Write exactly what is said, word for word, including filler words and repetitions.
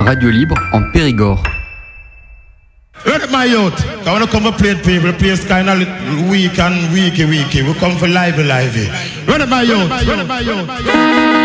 radio libre en Périgord. Run it, my youth. I want to come and play people. The place kind of weak and weaky, weaky. We come for lively, lively. Run it, my youth. Run it, my youth.